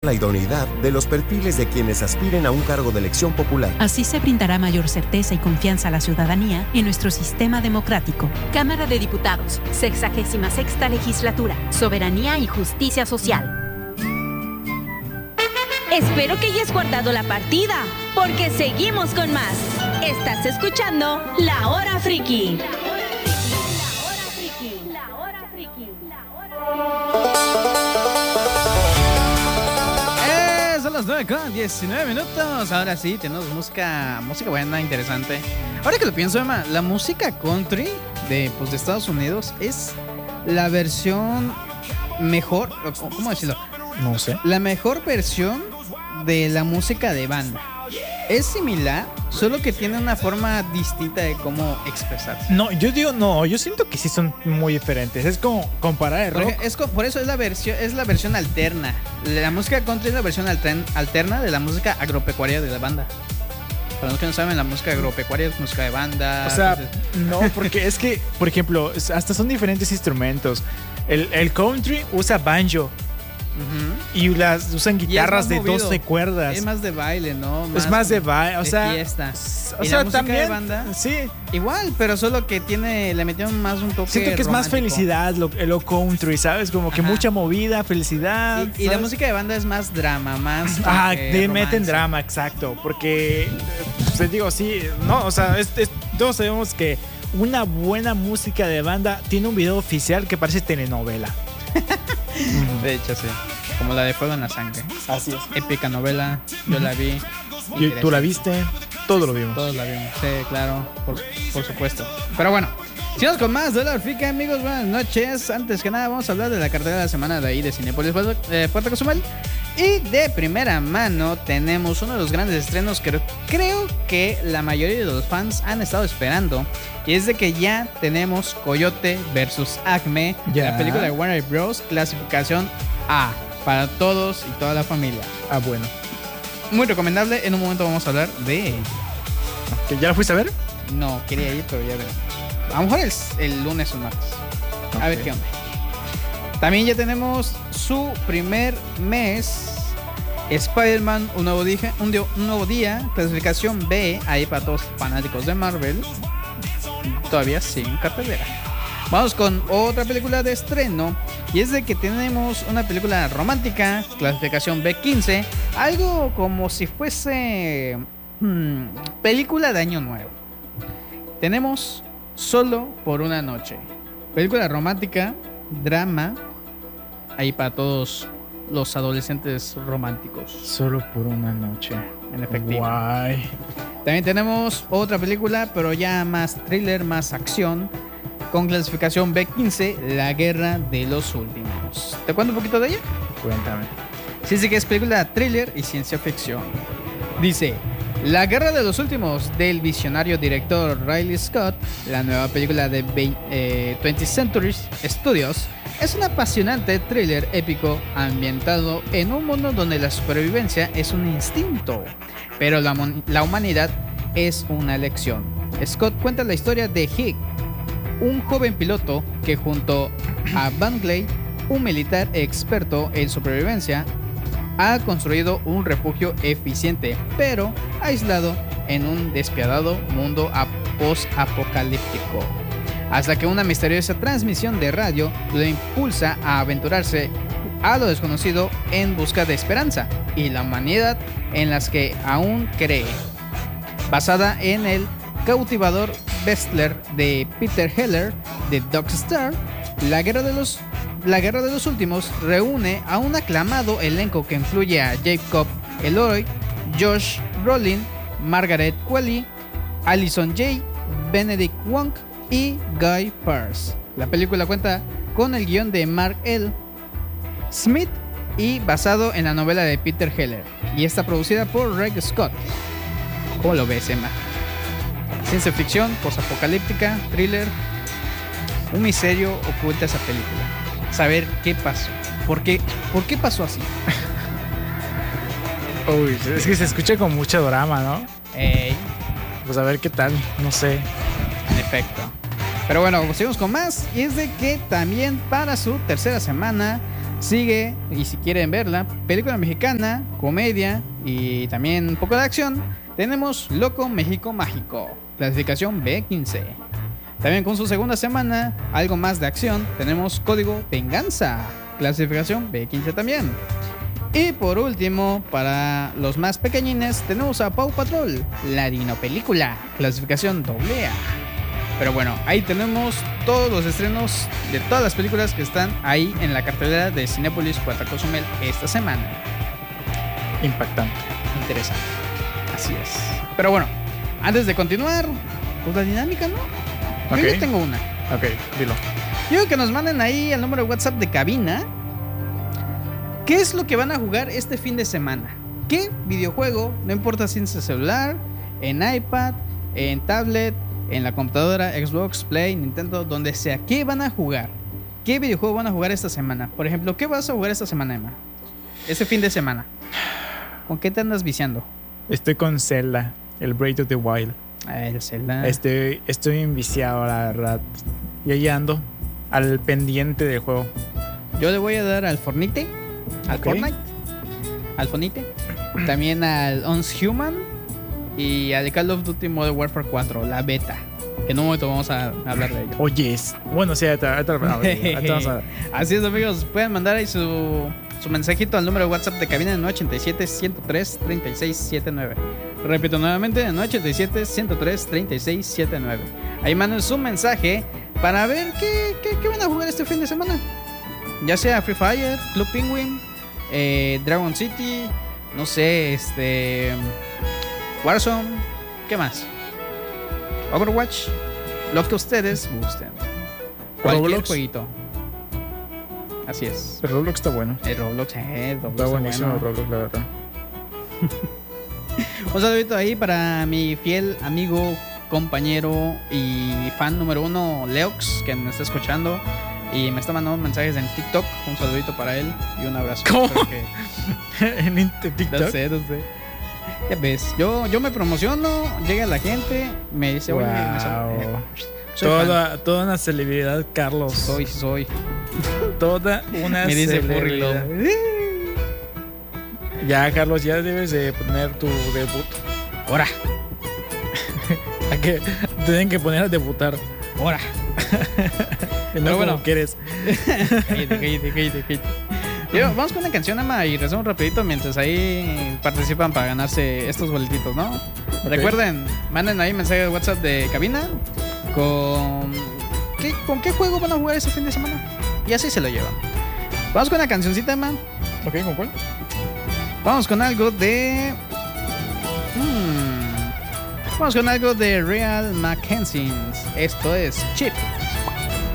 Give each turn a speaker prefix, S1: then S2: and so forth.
S1: la idoneidad de los perfiles de quienes aspiren a un cargo de elección popular.
S2: Así se brindará mayor certeza y confianza a la ciudadanía en nuestro sistema democrático.
S3: Cámara de Diputados, 66ª Legislatura, Soberanía y Justicia Social.
S4: Espero que hayas guardado la partida, porque seguimos con más. Estás escuchando La Hora Friki.
S5: Son las 9:19. Ahora sí, tenemos música buena, interesante. Ahora que lo pienso, Emma, la música country de Estados Unidos es la versión mejor, ¿cómo decirlo?
S6: No sé.
S5: La mejor versión de la música de banda. Es similar, solo que tiene una forma distinta de cómo expresarse.
S6: Yo siento que sí son muy diferentes. Es como comparar el rock.
S5: Por eso es la versión alterna. La música country es la versión alterna de la música agropecuaria de la banda. Para los que no saben, la música agropecuaria es música de banda.
S6: O sea, no, porque es que, por ejemplo, hasta son diferentes instrumentos. El country usa banjo. Uh-huh. Y usan guitarras de 12 cuerdas.
S5: Es más de baile, ¿no?
S6: Es más de baile, o sea,
S5: fiesta.
S6: O sea,
S5: la música
S6: también
S5: de banda,
S6: sí.
S5: Igual, pero solo que le metieron más un toque.
S6: Siento que es más felicidad lo country, ¿sabes? Como que mucha movida, felicidad.
S5: Y la música de banda es más drama, más.
S6: Meten drama, exacto. Porque, pues digo, sí, no, o sea, todos sabemos que una buena música de banda tiene un video oficial que parece telenovela.
S5: De hecho, sí. Como la de Fuego en la Sangre.
S6: Así es.
S5: Épica novela. Yo la vi.
S6: ¿Tú la viste? Todos lo vimos.
S5: Todos la vimos. Sí, claro. Por supuesto. Pero bueno, sigamos con más de La Hora Friki, amigos. Buenas noches. Antes que nada, vamos a hablar de la cartelera de la semana de ahí de Cinépolis Puerto Cozumel. Y de primera mano tenemos uno de los grandes estrenos que creo que la mayoría de los fans han estado esperando. Y es de que ya tenemos Coyote vs Acme, la película de Warner Bros. Clasificación A, para todos y toda la familia.
S6: Bueno.
S5: Muy recomendable, en un momento vamos a hablar de ella.
S6: ¿Ya la fuiste a ver?
S5: No, quería ir, pero ya veremos. A lo mejor el lunes o martes. A ver qué onda. También ya tenemos su primer mes. Spider-Man, un nuevo día, clasificación B, ahí para todos los fanáticos de Marvel. Todavía sin cartelera. Vamos con otra película de estreno. Y es de que tenemos una película romántica, clasificación B15. Algo como si fuese película de Año Nuevo. Tenemos Solo por una noche. Película romántica, drama, ahí para todos los adolescentes románticos.
S6: Solo por una noche.
S5: En efectivo.
S6: Guay.
S5: También tenemos otra película, pero ya más thriller, más acción, con clasificación B15, La Guerra de los Últimos. ¿Te cuento un poquito de ella?
S6: Cuéntame.
S5: Sí, sí que es película thriller y ciencia ficción. Dice: La Guerra de los Últimos, del visionario director Ridley Scott, la nueva película de 20th Century Studios, es un apasionante thriller épico ambientado en un mundo donde la supervivencia es un instinto, pero la humanidad es una elección. Scott cuenta la historia de Higg, un joven piloto que junto a Bangley, un militar experto en supervivencia, ha construido un refugio eficiente, pero aislado en un despiadado mundo post-apocalíptico. Hasta que una misteriosa transmisión de radio lo impulsa a aventurarse a lo desconocido en busca de esperanza y la humanidad en las que aún cree. Basada en el cautivador bestseller de Peter Heller, The Dog Star, La Guerra de los Últimos reúne a un aclamado elenco que incluye a Jacob Elordi, Josh Brolin, Margaret Qualley, Allison Jay, Benedict Wong y Guy Pearce. La película cuenta con el guión de Mark L. Smith y basado en la novela de Peter Heller, y está producida por Greg Scott. ¿Cómo lo ves, Emma? Ciencia ficción, posapocalíptica, thriller, un misterio oculta esa película. Saber qué pasó. ¿Por qué pasó así?
S6: Uy, es que se escucha con mucho drama, ¿no?
S5: Ey.
S6: Pues a ver qué tal, no sé.
S5: En efecto. Pero bueno, seguimos con más. Y es de que también para su tercera semana Sigue, y si quieren verla, película mexicana, comedia y también un poco de acción, tenemos Loco México Mágico, clasificación B15. También con su segunda semana, algo más de acción, tenemos Código Venganza, clasificación B15 también. Y por último, para los más pequeñines, tenemos a Paw Patrol, la dinopelícula, clasificación AA. Pero bueno, ahí tenemos todos los estrenos de todas las películas que están ahí en la cartelera de Cinépolis Puerto Cozumel esta semana.
S6: Impactante.
S5: Interesante. Así es. Pero bueno, antes de continuar, pues la dinámica, ¿no?
S6: Ok.
S5: Yo tengo una.
S6: Ok, dilo.
S5: Yo digo que nos manden ahí al número de WhatsApp de cabina. ¿Qué es lo que van a jugar este fin de semana? ¿Qué videojuego? No importa si es en celular, en iPad, en tablet, en la computadora, Xbox, Play, Nintendo, donde sea. ¿Qué van a jugar? ¿Qué videojuego van a jugar esta semana? Por ejemplo, ¿qué vas a jugar esta semana, Emma? Este fin de semana. ¿Con qué te andas viciando?
S6: Estoy con Zelda, el Breath of the Wild.
S5: El Zelda.
S6: Estoy enviciado, la verdad. Y ahí ando, al pendiente del juego.
S5: Yo le voy a dar al Fortnite. Al
S6: Ok.
S5: Fortnite. Al Fortnite. También al Human. Y al Call of Duty Modern Warfare 4, la beta. Que en un momento vamos a hablar de ello.
S6: Oye, bueno, sí, ahorita vamos a...
S5: Así es, amigos. Pueden mandar ahí su mensajito al número de WhatsApp de cabina en 987-103-3679. Repito nuevamente, en 987-103-3679. Ahí manden su mensaje para ver qué van a jugar este fin de semana. Ya sea Free Fire, Club Penguin, Dragon City, no sé, Warzone, ¿qué más? Overwatch, lo que ustedes gusten. Cualquier
S6: Roblox.
S5: jueguito. Así es.
S6: El Roblox está bueno.
S5: El Roblox,
S6: Está buenísimo el Roblox, la verdad.
S5: Un saludito ahí para mi fiel amigo, compañero y fan número 1, Leox, que me está escuchando y me está mandando mensajes en TikTok. Un saludito para él y un abrazo.
S6: ¿Cómo?
S5: Espero que-
S6: En TikTok.
S5: No sé. Ya ves, yo me promociono, llega la gente, me dice, oye, soy fan.
S6: Toda una celebridad, Carlos.
S5: Soy.
S6: Toda una
S5: Me dice Furry
S6: celebridad.
S5: Love.
S6: Ya, Carlos, ya debes de poner tu debut.
S5: Ahora,
S6: ¿A qué? Tienen que poner a debutar.
S5: ahora.
S6: No
S5: Pero bueno.
S6: como quieres.
S5: Cállate. Vamos con una canción, Emma, y rezamos rapidito mientras ahí participan para ganarse estos boletitos, ¿no? Recuerden, manden ahí mensaje de WhatsApp de cabina con qué juego van a jugar ese fin de semana. Y así se lo llevan. Vamos con una cancioncita, Emma.
S6: Ok, ¿con cuál?
S5: Vamos con algo de... Vamos con algo de Real Mackenzie. Esto es Chip.